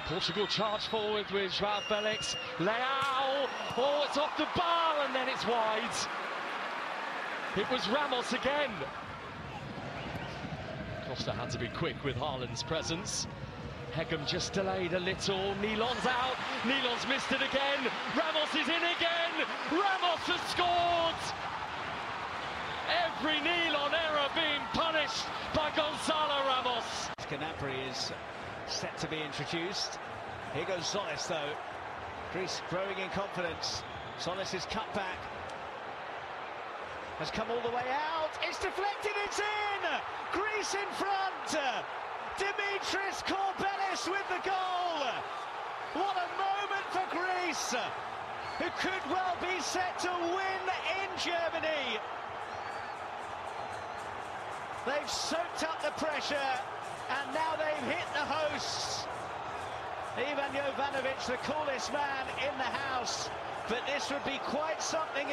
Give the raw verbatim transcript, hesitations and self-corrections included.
Portugal charge forward with Joao Felix. Leao, oh, it's off the bar and then it's wide. It was Ramos again. Costa had to be quick with Haaland's presence. Hegem just delayed a little. Nilon's out. Nilon's missed it again. Ramos is in again. Ramos has scored. Every Nilon error being punished by Gonzalo Ramos. Gnabry is set to be introduced. Here goes Solis though. Greece growing in confidence. Solis' cut back has come all the way out. It's deflected, it's in! Greece in front! Dimitris Korbelis with the goal! What a moment for Greece, who could well be set to win in Germany. They've soaked up the pressure and now they've hit the hosts. Ivan Jovanovic, the coolest man in the house, but this would be quite something